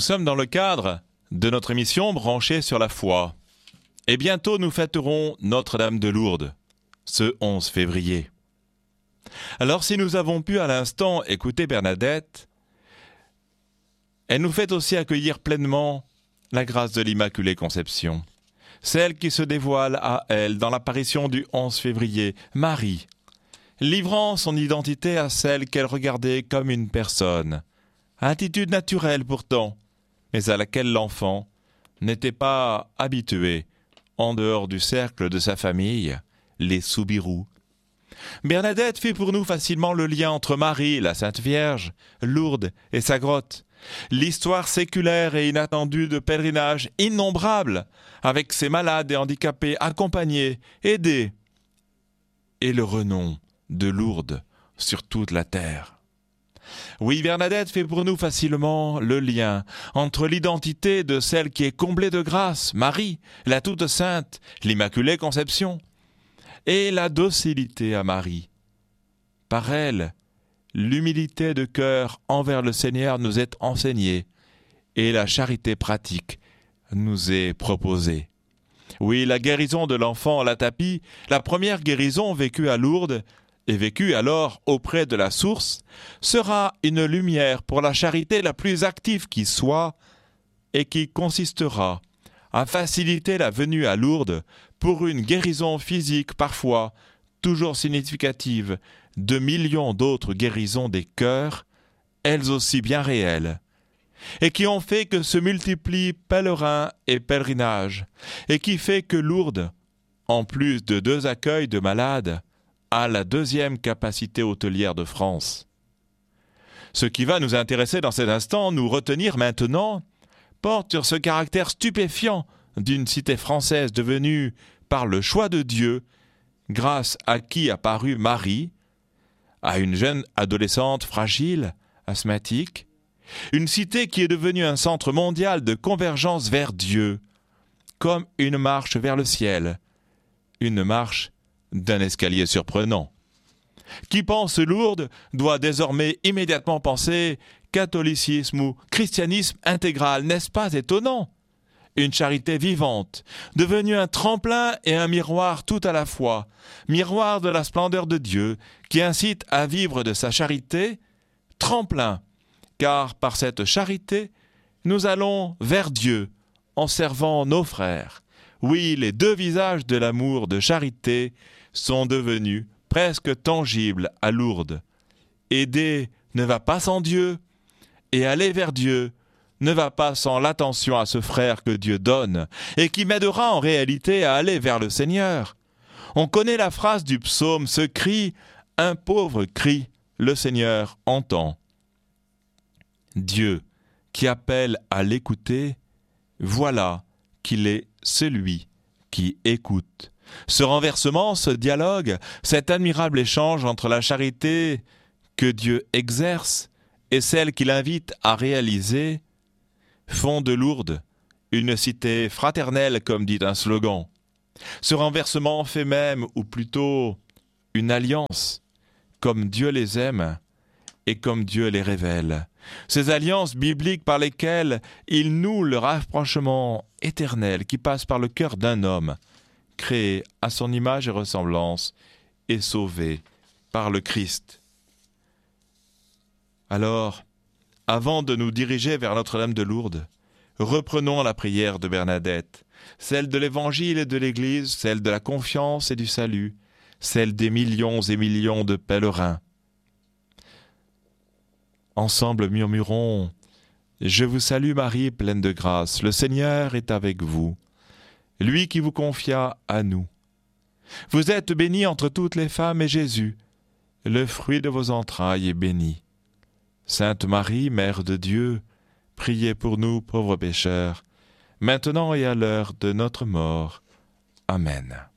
sommes dans le cadre de notre émission branchée sur la foi. Et bientôt nous fêterons Notre-Dame de Lourdes, ce 11 février. Alors si nous avons pu à l'instant écouter Bernadette, elle nous fait aussi accueillir pleinement la grâce de l'Immaculée Conception, celle qui se dévoile à elle dans l'apparition du 11 février, Marie, livrant son identité à celle qu'elle regardait comme une personne, attitude naturelle pourtant, mais à laquelle l'enfant n'était pas habitué en dehors du cercle de sa famille, les Soubirous. Bernadette fait pour nous facilement le lien entre Marie, la Sainte Vierge, Lourdes et sa grotte, l'histoire séculaire et inattendue de pèlerinages innombrables, avec ses malades et handicapés accompagnés, aidés, et le renom de Lourdes sur toute la terre. Oui, Bernadette fait pour nous facilement le lien entre l'identité de celle qui est comblée de grâce, Marie, la toute sainte, l'Immaculée Conception, et la docilité à Marie. Par elle, l'humilité de cœur envers le Seigneur nous est enseignée et la charité pratique nous est proposée. Oui, la guérison de l'enfant Latapi, la première guérison vécue à Lourdes, et vécue alors auprès de la source, sera une lumière pour la charité la plus active qui soit et qui consistera à faciliter la venue à Lourdes pour une guérison physique parfois toujours significative de millions d'autres guérisons des cœurs, elles aussi bien réelles, et qui ont fait que se multiplient pèlerins et pèlerinages, et qui fait que Lourdes, en plus de 2 accueils de malades, a la 2e capacité hôtelière de France. Ce qui va nous intéresser dans cet instant, nous retenir maintenant, porte sur ce caractère stupéfiant d'une cité française devenue, par le choix de Dieu, grâce à qui apparut Marie, à une jeune adolescente fragile, asthmatique, une cité qui est devenue un centre mondial de convergence vers Dieu, comme une marche vers le ciel, une marche d'un escalier surprenant. Qui pense Lourdes doit désormais immédiatement penser catholicisme ou christianisme intégral, n'est-ce pas étonnant ? Une charité vivante, devenue un tremplin et un miroir tout à la fois, miroir de la splendeur de Dieu, qui incite à vivre de sa charité, tremplin, car par cette charité, nous allons vers Dieu, en servant nos frères. Oui, les 2 visages de l'amour de charité sont devenus presque tangibles à Lourdes. Aider ne va pas sans Dieu, et aller vers Dieu ne va pas sans l'attention à ce frère que Dieu donne, et qui m'aidera en réalité à aller vers le Seigneur. On connaît la phrase du psaume, ce cri, un pauvre cri, le Seigneur entend. Dieu, qui appelle à l'écouter, voilà qu'il est celui qui écoute. Ce renversement, ce dialogue, cet admirable échange entre la charité que Dieu exerce et celle qu'il invite à réaliser, font de Lourdes une cité fraternelle, comme dit un slogan. Ce renversement fait même, ou plutôt une alliance, comme Dieu les aime et comme Dieu les révèle. Ces alliances bibliques par lesquelles il noue le rapprochement éternel qui passe par le cœur d'un homme, créé à son image et ressemblance et sauvé par le Christ. Alors, avant de nous diriger vers Notre-Dame de Lourdes, reprenons la prière de Bernadette, celle de l'Évangile et de l'Église, celle de la confiance et du salut, celle des millions et millions de pèlerins. Ensemble murmurons « Je vous salue Marie, pleine de grâce, le Seigneur est avec vous. Lui qui vous confia à nous. Vous êtes bénie entre toutes les femmes et Jésus, le fruit de vos entrailles est béni. Sainte Marie, Mère de Dieu, priez pour nous pauvres pécheurs, maintenant et à l'heure de notre mort. Amen.